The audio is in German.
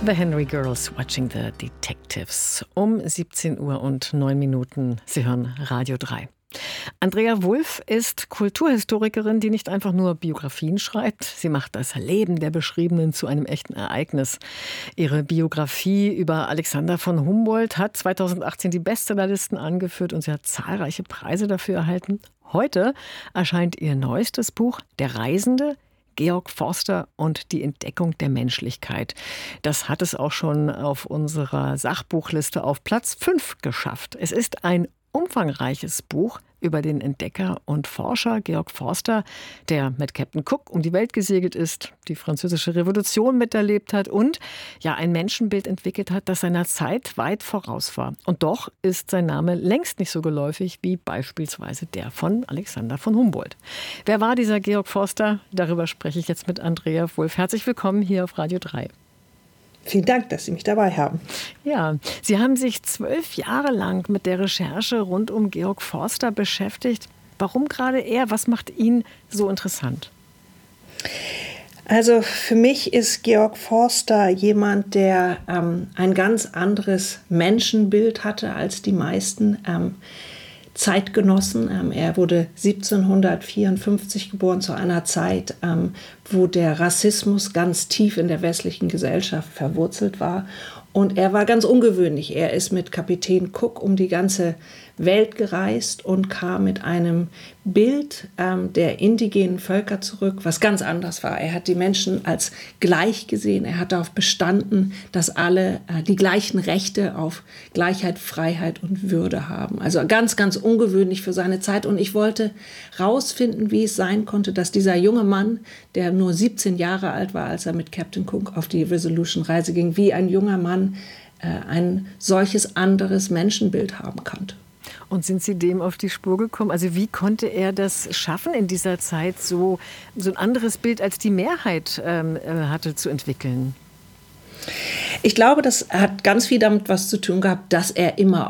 The Henry Girls Watching the Detectives. Um 17 Uhr und 9 Minuten. Sie hören Radio 3. Andrea Wulff ist Kulturhistorikerin, die nicht einfach nur Biografien schreibt. Sie macht das Leben der Beschriebenen zu einem echten Ereignis. Ihre Biografie über Alexander von Humboldt hat 2018 die Bestsellerlisten angeführt und sie hat zahlreiche Preise dafür erhalten. Heute erscheint ihr neuestes Buch, Der Reisende, Georg Forster und die Entdeckung der Menschlichkeit. Das hat es auch schon auf unserer Sachbuchliste auf Platz 5 geschafft. Es ist ein umfangreiches Buch über den Entdecker und Forscher Georg Forster, der mit Captain Cook um die Welt gesegelt ist, die Französische Revolution miterlebt hat und ja ein Menschenbild entwickelt hat, das seiner Zeit weit voraus war. Und doch ist sein Name längst nicht so geläufig wie beispielsweise der von Alexander von Humboldt. Wer war dieser Georg Forster? Darüber spreche ich jetzt mit Andrea Wulff. Herzlich willkommen hier auf Radio 3. Vielen Dank, dass Sie mich dabei haben. Ja, Sie haben sich 12 Jahre lang mit der Recherche rund um Georg Forster beschäftigt. Warum gerade er? Was macht ihn so interessant? Also für mich ist Georg Forster jemand, der ein ganz anderes Menschenbild hatte als die meisten Zeitgenossen. Er wurde 1754 geboren, zu einer Zeit, wo der Rassismus ganz tief in der westlichen Gesellschaft verwurzelt war. Und er war ganz ungewöhnlich. Er ist mit Kapitän Cook um die ganze Welt gereist und kam mit einem Bild der indigenen Völker zurück, was ganz anders war. Er hat die Menschen als gleich gesehen. Er hat darauf bestanden, dass alle die gleichen Rechte auf Gleichheit, Freiheit und Würde haben. Also ganz, ganz ungewöhnlich für seine Zeit. Und ich wollte rausfinden, wie es sein konnte, dass dieser junge Mann, der nur 17 Jahre alt war, als er mit Captain Cook auf die Resolution-Reise ging, wie ein junger Mann ein solches anderes Menschenbild haben konnte. Und sind Sie dem auf die Spur gekommen? Also wie konnte er das schaffen, in dieser Zeit so ein anderes Bild als die Mehrheit hatte zu entwickeln? Ich glaube, das hat ganz viel damit was zu tun gehabt, dass er immer